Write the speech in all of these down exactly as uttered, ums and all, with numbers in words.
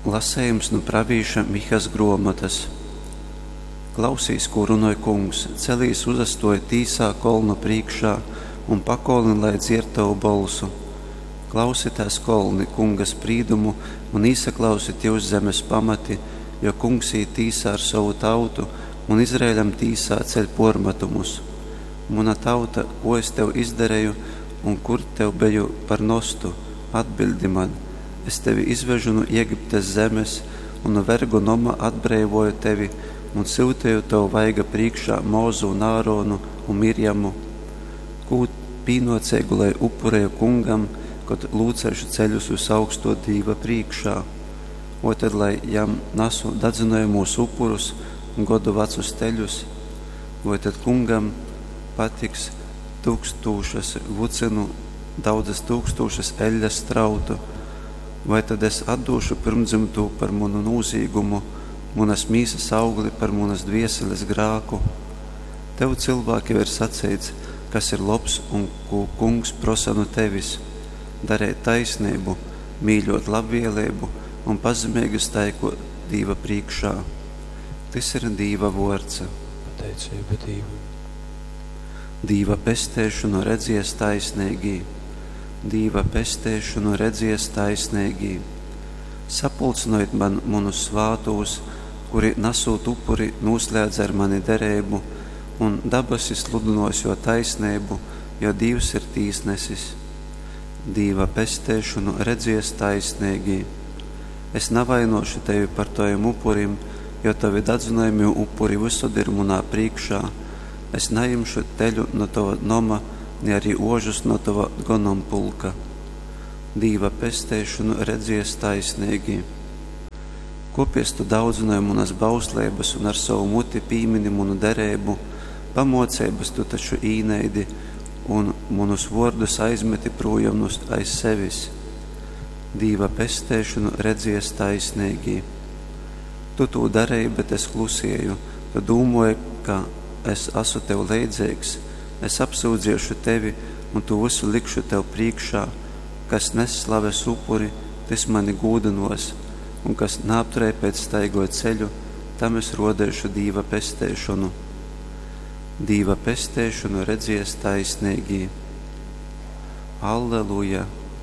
Lasējums no pravīša Mihas gromatas. Klausīs, ko runāja kungs, celīs uzastoja tīsā kolna priekšā un pakolni, lai dzird tavu balsu. Klausitās kolni kunga sprīdumu un īsaklausit jūs zemes pamati, jo kungs īt tīsā ar savu tautu un Izraēļam tīsā ceļ pormatumus. Muna tauta, ko es tev izdarēju un kur tev beju par nostu, atbildi man. Es tevi izvežu no Ēģiptes zemes un no vergu noma atbrīvoju tevi un siltēju tev vaiga priekšā Mozu un Āronu un Mirjamu, kūt pīnocēgu, lai upurēju kungam, kad lūcēšu ceļus uz augsto Dīva priekšā. O tad, lai jam nasu dadzinājumus upurus un godu vecus teļus, vai tad kungam patiks tūkstūšas vucinu, daudzas tūkstūšas eļas strautu, vai tad es atdošu pirmdzimtu par manu nūzīgumu, munas mīsas augli par munas dvieseles grāku. Tev cilvēki ir sacīts, kas ir labs un ko kungs prosa no tevis, darēt taisnību, mīļot labvielību un pazemīgu staiko Dīva priekšā. Tas ir Dīva vords. Pateicība Dīvam. Dīva pestēšanu redzies taisnīgi. Dīva pestēšanu redzies taisnīgi. Sapulcinojot man manus svātos, kuri nasūt upuri nūslēdz ar mani derēbu, un dabasi sludinos jo taisnību, jo Dievs ir tīsnesis. Dīva pestēšanu redzies taisnīgi. Es navainošu tevi par tojiem upurim, jo tavi dadzinājumi upuri visod ir munā priekšā. Es neimšu teļu no tava noma, ne arī ožus no tava gonompulka. Dīva pestēšanu redzies taisnīgi. Kopies tu daudzināji munas bauslības un ar savu muti pīmini munu derēbu, pamocēbas tu taču īneidi un munus vordus aizmeti projamnus aiz sevis. Dīva pestēšanu redzies taisnīgi. Tu to darēji, bet es klusēju, tu dūmoji, ka es esmu tev leidzīgs, es apsūdziešu tevi un tu visu likšu tev priekšā, kas nes slaves upuri, tas mani gūdinos, un kas nāpturē pēc staigoja ceļu, tam es rodēšu Dīva pestēšanu. Dīva pestēšanu redzies taisnīgi. Alleluja!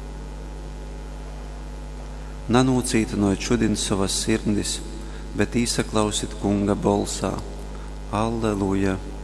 Nanūcītinot šodien savas sirdis, bet īsaklausit kunga balsā. Alleluja!